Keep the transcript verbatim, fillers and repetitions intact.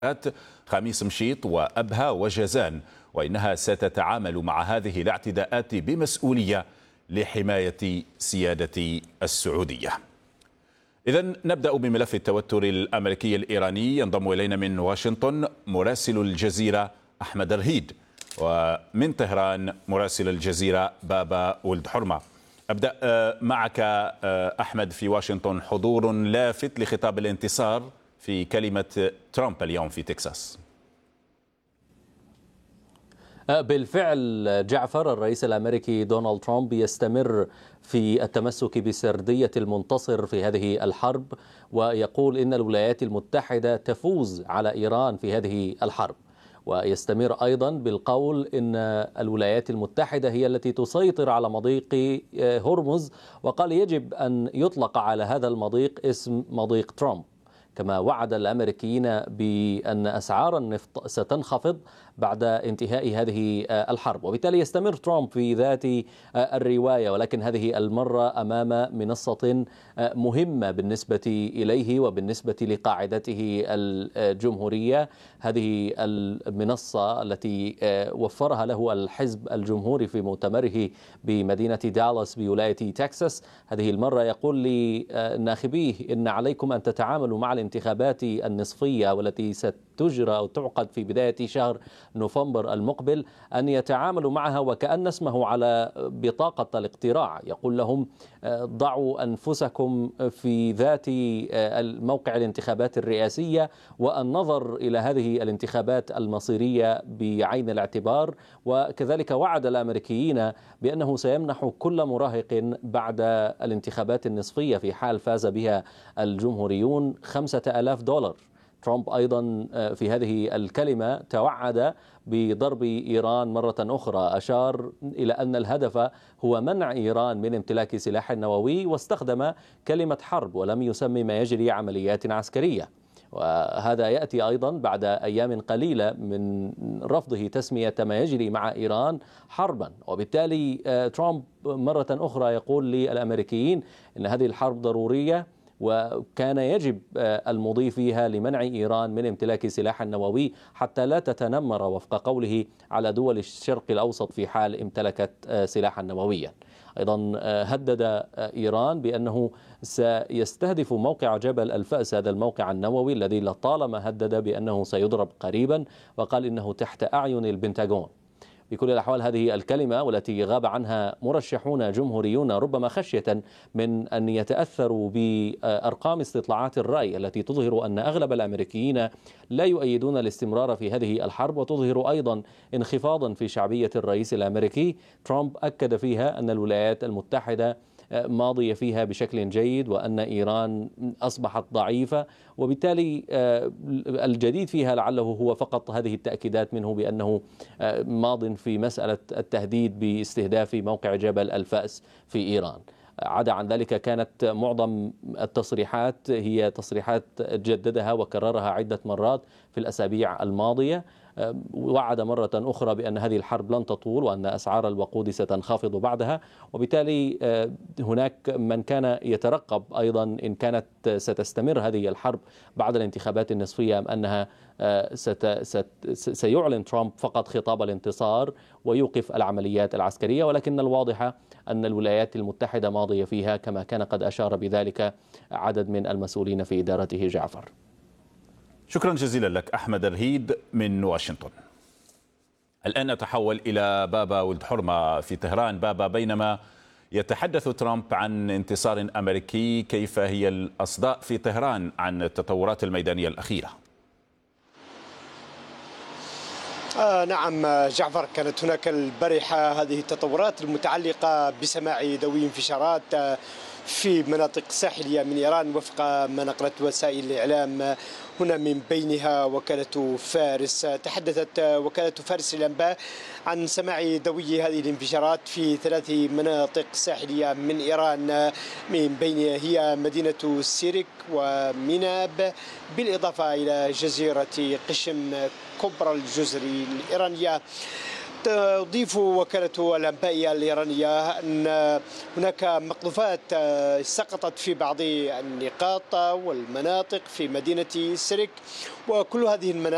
خميس مشيط وأبها وجازان، وإنها ستتعامل مع هذه الاعتداءات بمسؤولية لحماية سيادة السعودية. إذن نبدأ بملف التوتر الأمريكي الإيراني. ينضم إلينا من واشنطن مراسل الجزيرة أحمد رهيد، ومن طهران مراسل الجزيرة بابا ولد حرمة. أبدأ معك أحمد في واشنطن. حضور لافت لخطاب الانتصار في كلمة ترامب اليوم في تكساس. بالفعل جعفر، الرئيس الأمريكي دونالد ترامب يستمر في التمسك بسردية المنتصر في هذه الحرب، ويقول إن الولايات المتحدة تفوز على إيران في هذه الحرب، ويستمر أيضا بالقول إن الولايات المتحدة هي التي تسيطر على مضيق هرمز، وقال يجب أن يطلق على هذا المضيق اسم مضيق ترامب. كما وعد الأمريكيين بأن أسعار النفط ستنخفض بعد انتهاء هذه الحرب، وبالتالي يستمر ترامب في ذات الرواية، ولكن هذه المرة أمام منصة مهمة بالنسبة إليه وبالنسبة لقاعدته الجمهورية. هذه المنصة التي وفرها له الحزب الجمهوري في مؤتمره بمدينة دالاس بولاية تكساس. هذه المرة يقول لناخبيه إن عليكم أن تتعاملوا مع الانتخابات النصفية والتي ستجرى أو تعقد في بداية شهر نوفمبر المقبل، أن يتعاملوا معها وكأن اسمه على بطاقة الاقتراع. يقول لهم ضعوا أنفسكم في ذات موقع الانتخابات الرئاسية، والنظر إلى هذه الانتخابات المصيرية بعين الاعتبار. وكذلك وعد الأمريكيين بأنه سيمنح كل مراهق بعد الانتخابات النصفية في حال فاز بها الجمهوريون خمسة آلاف دولار. ترامب أيضا في هذه الكلمة توعد بضرب إيران مرة أخرى، أشار إلى أن الهدف هو منع إيران من امتلاك سلاح نووي، واستخدم كلمة حرب ولم يسمي ما يجري عمليات عسكرية. وهذا يأتي أيضا بعد أيام قليلة من رفضه تسمية ما يجري مع إيران حربا. وبالتالي ترامب مرة أخرى يقول للأمريكيين أن هذه الحرب ضرورية، وكان يجب المضي فيها لمنع إيران من امتلاك سلاح نووي حتى لا تتنمر وفق قوله على دول الشرق الأوسط في حال امتلكت سلاحا نوويا. أيضا هدد إيران بأنه سيستهدف موقع جبل الفأس، هذا الموقع النووي الذي لطالما هدد بأنه سيضرب قريبا، وقال إنه تحت أعين البنتاغون. بكل الأحوال هذه الكلمة والتي غاب عنها مرشحون جمهوريون ربما خشية من أن يتأثروا بأرقام استطلاعات الرأي التي تظهر أن أغلب الأمريكيين لا يؤيدون الاستمرار في هذه الحرب، وتظهر أيضا انخفاضا في شعبية الرئيس الأمريكي. ترامب أكد فيها أن الولايات المتحدة ماضية فيها بشكل جيد، وأن إيران أصبحت ضعيفة، وبالتالي الجديد فيها لعله هو فقط هذه التأكيدات منه بأنه ماض في مسألة التهديد باستهداف موقع جبل الفأس في إيران. عدا عن ذلك كانت معظم التصريحات هي تصريحات جددها وكررها عدة مرات في الأسابيع الماضية. وعد مرة أخرى بأن هذه الحرب لن تطول وأن أسعار الوقود ستنخفض بعدها، وبالتالي هناك من كان يترقب أيضا إن كانت ستستمر هذه الحرب بعد الانتخابات النصفية أم أنها ست ست سيعلن ترامب فقط خطاب الانتصار ويوقف العمليات العسكرية. ولكن الواضح أن الولايات المتحدة ماضية فيها، كما كان قد أشار بذلك عدد من المسؤولين في إدارته. جعفر، شكرا جزيلا لك أحمد رهيد من واشنطن. الآن نتحول إلى بابا ولد حرمة في طهران. بابا، بينما يتحدث ترامب عن انتصار أمريكي، كيف هي الأصداء في طهران عن التطورات الميدانية الأخيرة؟ آه نعم جعفر، كانت هناك البارحة هذه التطورات المتعلقة بسماع ذوي انفجارات في مناطق ساحلية من إيران وفق ما نقلت وسائل الإعلام هنا، من بينها وكالة فارس. تحدثت وكالة فارس للأنباء عن سماع ذوي هذه الانفجارات في ثلاث مناطق ساحلية من إيران، من بينها هي مدينة سيرك وميناب، بالإضافة إلى جزيرة قشم كبرى الجزر الإيرانية. تضيف وكالة الأنباء الإيرانية أن هناك مقذوفات سقطت في بعض النقاط والمناطق في مدينة سيرك، وكل هذه المناطق